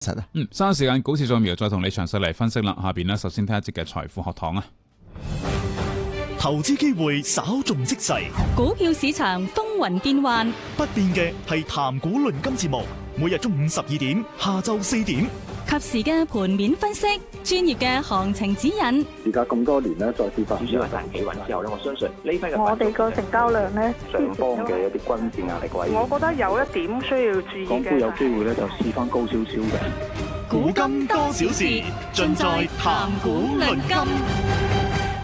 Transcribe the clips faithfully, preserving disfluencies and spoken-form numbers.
嗯，三時間股市掃描，再同你詳細嚟分析啦。下邊呢，首先睇一節嘅財富學堂啊。 投資機會稍縱即逝， 股票市場風雲變幻， 不變嘅係談股論金節目，每日中午十二點，下晝四點， 及時嘅盤面分析，專業嘅行情指引。 而家咁多年咧，再跌翻， 主要係彈企穩之後咧，我相信呢批嘅我哋個成交量咧， 上方嘅一啲均線壓力位， 我覺得有一點需要注意嘅。 港股有機會咧就試翻高少少嘅。 股金多少事，盡在談股論金。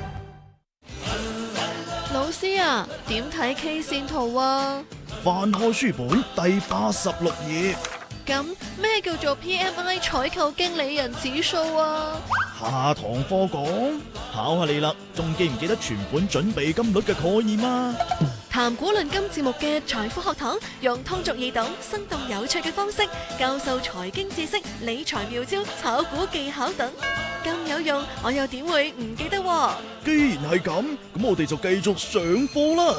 老師啊，點睇 K 線圖啊？ 翻開書本第八十六頁。 咁咩叫做 P M I 採購經理人指數啊？ 下堂課講，考下你啦，仲記唔記得存款準備金率嘅概念啊？ 談股論金節目嘅財富學堂，用通俗易懂、生動有趣嘅方式教授財經知識、理財妙招、炒股技巧等，咁有用，我又點會唔記得喎？ 既然係咁，咁我哋就繼續上課啦。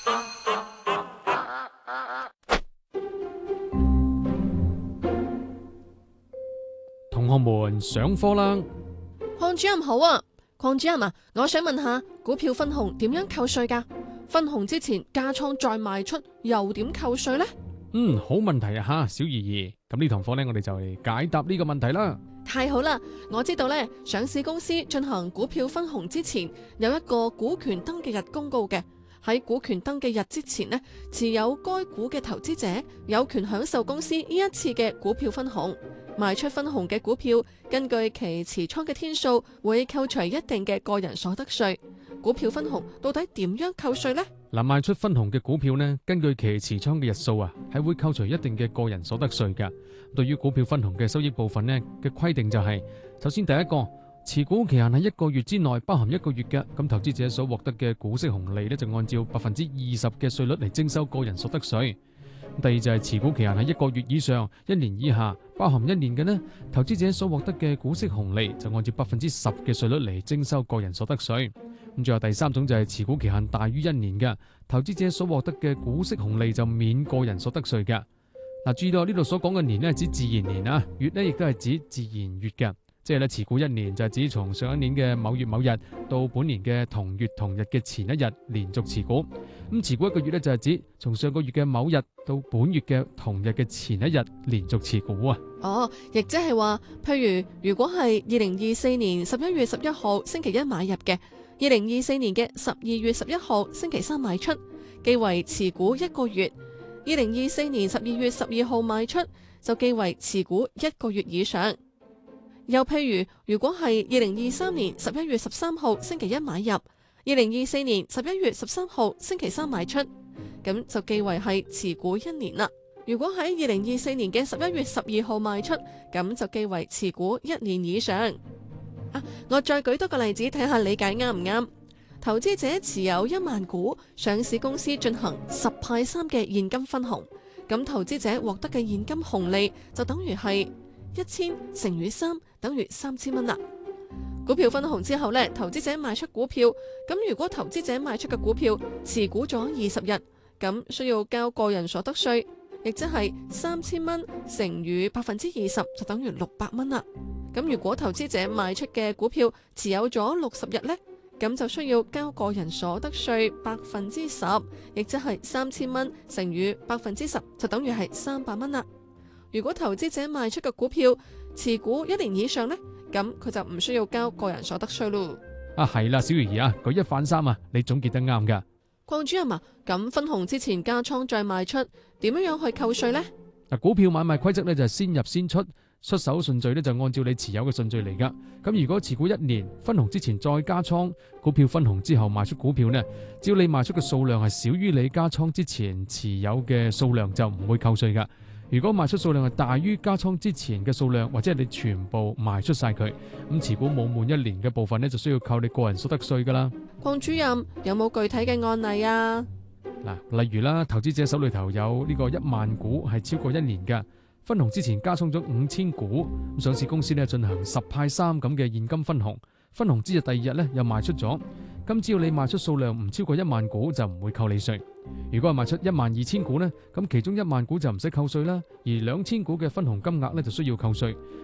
同學們上課啦！ 鄺主任好啊，鄺主任啊，我想問下股票分紅點樣扣稅㗎？分紅之前加倉再賣出又點扣稅呢？ 嗯，好問題啊吓，小怡怡。咁呢堂課呢，我哋就嚟解答呢個問題啦。 太好啦！我知道呢，上市公司進行股票分紅之前有一個股權登記日公告嘅。喺股權登記日之前呢，持有該股嘅投資者有權享受公司呢一次嘅股票分紅。賣出分紅嘅股票，根據其持倉嘅天數，會扣除一定嘅個人所得稅。股票分紅到底點樣扣稅呢？ 嗱，賣出分紅嘅股票呢，根據其持倉嘅日數啊，係會扣除一定嘅個人所得稅㗎。對於股票分紅嘅收益部分呢嘅規定就係，首先第一個，持股期限喺一個月之內，包含一個月嘅，咁投資者所獲得嘅股息紅利呢，就按照百分之二十嘅稅率嚟徵收個人所得稅。第二就係持股期限喺一個月以上、一年以下，包含一年嘅呢，投資者所獲得嘅股息紅利就按照百分之十嘅稅率嚟徵收個人所得稅。咁最後第三種就係持股期限大於一年嘅，投資者所獲得嘅股息紅利就免個人所得稅嘅。嗱，注意到呢度所講嘅年呢，係指自然年啊，月呢亦都係指自然月嘅。即係咧，持股一年就係指從上一年嘅某月某日到本年嘅同月同日嘅前一日連續持股。咁持股一個月咧就係指從上個月嘅某日到本月嘅同日嘅前一日連續持股啊。 哦，亦即係話，譬如如果係二零二四年十一月十一號星期一買入嘅，二零二四年嘅十二月十一號星期三賣出，記為持股一個月；二零二四年十二月十二號賣出，就記為持股一個月以上。又譬如，如果係二零二三年十一月十三號星期一買入，二零二四年十一月十三號星期三賣出，咁就記為係持股一年啦。如果喺二零二四年嘅十一月十二號賣出，咁就記為持股一年以上。啊，我再舉多個例子睇下理解啱唔啱？投資者持有一萬股，上市公司進行十派三嘅現金分紅，咁投資者獲得嘅現金紅利就等於係一千乘以三，等於三千蚊啦。股票分紅之後呢，投資者賣出股票，咁如果投資者賣出嘅股票持股咗二十日，咁需要交個人所得稅，亦即係三千蚊乘以百分之二十，就等於六百蚊啦。咁如果投資者賣出嘅股票持有咗六十日呢，咁就需要交個人所得稅百分之十，亦即係三千蚊乘以百分之十，就等於係三百蚊啦。如果投資者賣出嘅股票持股一年以上呢，咁佢就唔需要交個人所得稅咯。 啊，係啦，小魚兒啊，舉一反三啊，你總結得啱噶。 鄺主任啊，咁分紅之前加倉再賣出，點樣樣去扣稅呢？ 嗱，股票買賣規則呢，就係先入先出，出手順序呢，就按照你持有嘅順序嚟噶。咁如果持股一年，分紅之前再加倉，股票分紅之後賣出股票呢，只要你賣出嘅數量係少於你加倉之前持有嘅數量，就唔會扣稅噶。如果賣出數量係大於加倉之前嘅數量，或者係你全部賣出晒佢，咁持股冇滿一年嘅部分呢，就需要扣你個人所得稅噶啦。 鄺主任有冇具體嘅案例啊？ 嗱，例如啦，投資者手裏頭有呢個一萬股係超過一年嘅，分紅之前加倉咗五千股，咁上市公司呢進行十派三咁嘅現金分紅，分紅之日第二日呢又賣出咗， 咁只要你賣出數量唔超過一萬股就唔會扣你稅。如果係賣出一萬二千股呢，咁其中一萬股就唔使扣稅啦，而兩千股嘅分紅金額呢就需要扣稅。